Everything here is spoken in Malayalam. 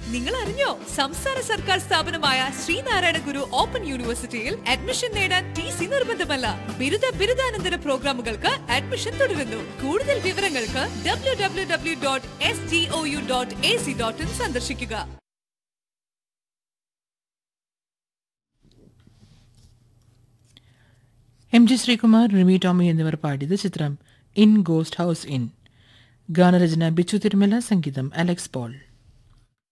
നിങ്ങൾ അറിഞ്ഞോ? സംസ്ഥാന സർക്കാർ സ്ഥാപനമായ ശ്രീനാരായണ ഗുരു ഓപ്പൺ യൂണിവേഴ്സിറ്റിയിൽ അഡ്മിഷൻ നേടാൻ TC നിർബന്ധമല്ല. ബിരുദാനന്തര പ്രോഗ്രാമുകൾക്ക് അഡ്മിഷൻ തുടരുന്നു. കൂടുതൽ വിവരങ്ങൾക്ക് www.sgou.ac.in സന്ദർശിക്കുക. MG ശ്രീകുമാർ, റിമി ടോമി എന്നിവർ പാടിയത് ചിത്രം ഇൻ ഗോസ്റ്റ് ഹൗസ് ഇൻ. ഗാനരചന ബിച്ചു തിരുമല, സംഗീതം അലക്സ് പോൾ.